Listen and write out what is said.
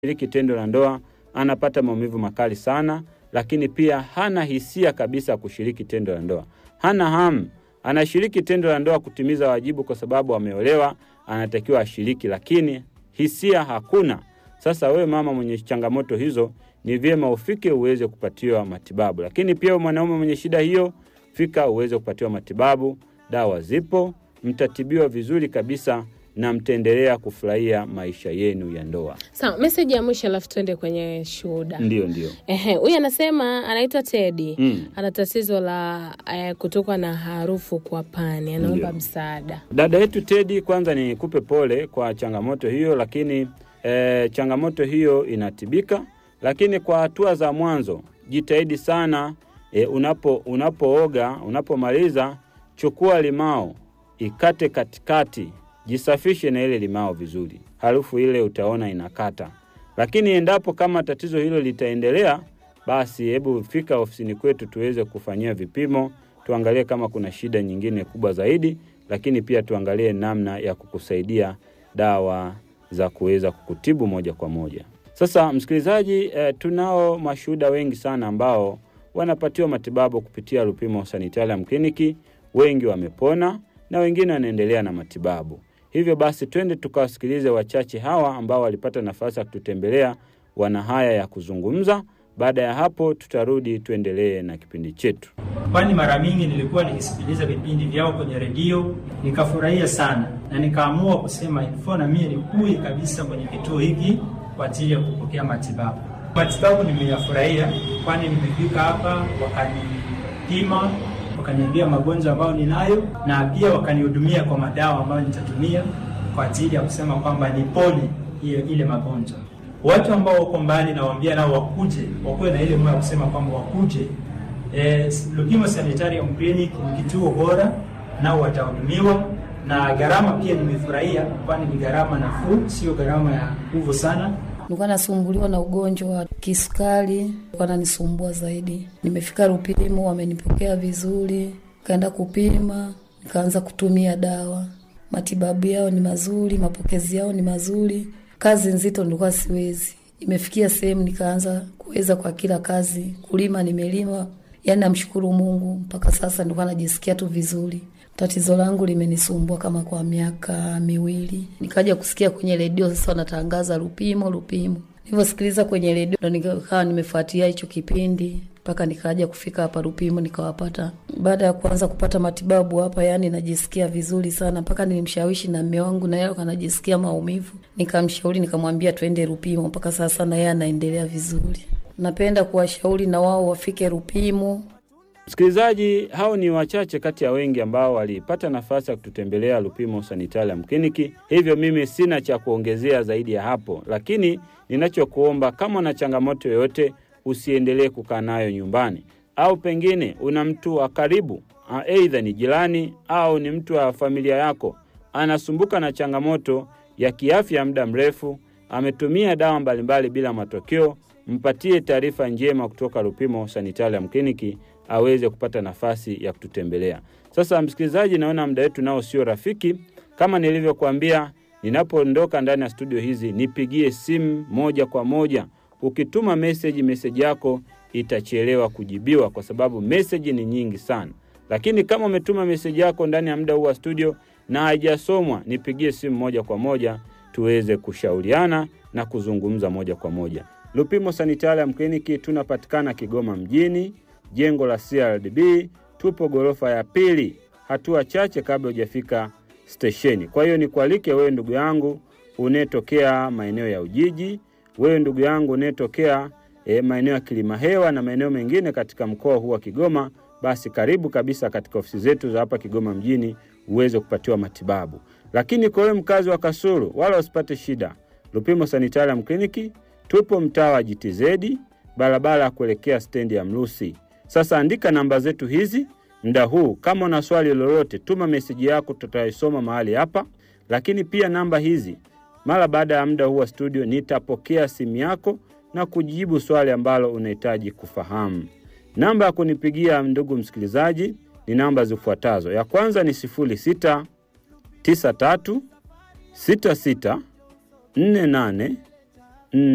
shiriki tendo la ndoa anapata maumivu makali sana, lakini pia hana hisia kabisa kushiriki tendo la ndoa. Hana hamu, anashiriki tendo la ndoa kutimiza wajibu kwa sababu ameolewa, anatakiwa ashiriki, lakini hisia hakuna. Sasa wewe mama mwenye changamoto hizo, ni vyema ufike uweze kupatiwa matibabu. Lakini pia mwanaume mwenye shida hiyo, fika uweze kupatiwa matibabu. Dawa zipo, mtatibiwa vizuri kabisa na mtaendelea kufurahia maisha yenu ya ndoa. Sawa, message ya mwisho alafu tuende kwenye shuhuda. Ndio. Huyu anasema anaitwa Teddy. Ana tatizo la kutokwa na harufu kwa pani. Anaomba msaada. Dada yetu Teddy, kwanza nikupe pole kwa changamoto hiyo, lakini changamoto hiyo inatibika. Lakini kwa hatua za mwanzo, jitahidi sana unapooga, unapomaliza, chukua limao, ikate katikati, jisafishe na ile limao vizuri. Harufu ile utaona inakata. Lakini endapo kama tatizo hilo litaendelea, basi hebu fika ofisini kwetu tuweze kufanyia vipimo, tuangalie kama kuna shida nyingine kubwa zaidi, lakini pia tuangalie namna ya kukusaidia dawa za kuweza kukutibu moja kwa moja. Sasa msikilizaji, tunao mashuhuda wengi sana ambao wanapatiwa matibabu kupitia Lupimo Sanitarium Clinic. Wengi wamepona na wengine wanaendelea na matibabu. Hivyo basi twende tukawasikilize wachache hawa ambao walipata nafasi ya kututembelea, wana haya ya kuzungumza. Baada ya hapo tutarudi tuendelee na kipindi chetu. Kwani mara mingi nilikuwa nikisikiliza vipindi vyao kwenye redio, nikafurahia sana na nikaamua kusema na mimi nikuye kabisa kwenye kituo hiki kwa ajili ya kupokea matibabu. Matibabu nimeyafurahia, kwani nimefika hapa wakanipima, wakaniambia magonjwa ambayo ninayo, na pia wakanihudumia kwa madawa ambayo nitatumia kwa ajili ya kusema kwamba nipone ile magonjwa. Watu ambao wako mbali nawaambia nao wakuje, wakuwe na ile moyo kusema kwamba wakuje. Lupimo Sanitarium Clinic ni kituo bora, nao watahudumiwa, na gharama pia nimefurahia, kwani ni gharama nafuu, sio gharama ya nguvu sana. Nilikuwa nasumbuliwa na ugonjwa wa kisukari, wananisumbua zaidi. Nimefika Lupimo, wamenipokea vizuri, kaenda kupima, nikaanza kutumia dawa. Matibabu yao ni mazuri, mapokezi yao ni mazuri. Kazi nzito nilikuwa siwezi. Imefikia sehemu nikaanza kuweza kwa kila kazi. Kulima nimelima. Yaani namshukuru Mungu, mpaka sasa nilikuwa najisikia tu vizuri. Tatizo langu limenisumbua kama kwa miaka 2. Nikaja kusikia kwenye redio sasa wanatangaza Lupimo. Niliposikiliza kwenye redio ndo nikawa nimefuatia hicho kipindi mpaka nikaja kufika hapa Lupimo nikawapata. Baada ya kuanza kupata matibabu hapa, yani najisikia vizuri sana, mpaka nilimshawishi na mume wangu na yeye anajisikia maumivu. Nikamshauri nikamwambia twende Lupimo, mpaka sasa na yeye anaendelea vizuri. Napenda kuwashauri na wao wafike Lupimo. Msikilizaji, hao ni wachache kati ya wengi ambao walipata nafasi ya kututembelea Lupimo Sanitarium Clinic. Hivyo mimi sina cha kuongezea zaidi ya hapo, lakini ninachokuomba kama una changamoto yoyote, usiendelee kukaa nayo nyumbani, au pengine una mtu wa karibu, aidha ni jirani au ni mtu wa familia yako, anasumbuka na changamoto ya kiafya muda mrefu, ametumia dawa mbalimbali bila matokeo, mpatie taarifa njema kutoka Lupimo Sanitarium Clinic aweze kupata nafasi ya kututembelea. Sasa msikilizaji, naona muda wetu nao sio rafiki. Kama nilivyokuambia, ninapoondoka ndani ya studio hizi, nipigie simu moja kwa moja. Ukituma message yako itachelewa kujibiwa kwa sababu message ni nyingi sana. Lakini kama umetuma message yako ndani ya muda huu wa studio na haijasomwa, nipigie simu moja kwa moja tuweze kushauriana na kuzungumza moja kwa moja. Lupimo Sanitarium Clinic tunapatikana Kigoma mjini, jengo la CRDB, tupo gorofa ya 2, hatua chache kabla hujafika stesheni. Kwa hiyo nikualike wewe ndugu yangu unetokea maeneo ya Ujiji, wewe ndugu yangu unetokea maeneo ya Kilimahewa na maeneo mengine katika mkoa huu wa Kigoma, basi karibu kabisa katika ofisi zetu za hapa Kigoma mjini uweze kupatiwa matibabu. Lakini kwa wewe mkazi wa Kasulu, wala usipate shida. Lupimo Sanitarium Clinic tupo mtaa wa GTZ, barabara kuelekea stendi ya Mlusi. Sasa andika namba zetu hizi muda huu. Kama una swali lolote, tuma message yako, tutaisoma mahali hapa. Lakini pia namba hizi, mara baada ya muda huu wa studio, nitapokea simu yako na kujibu swali ambalo unahitaji kufahamu. Namba ya kunipigia ndugu msikilizaji ni namba zifuatazo. Ya kwanza ni 0693 66 48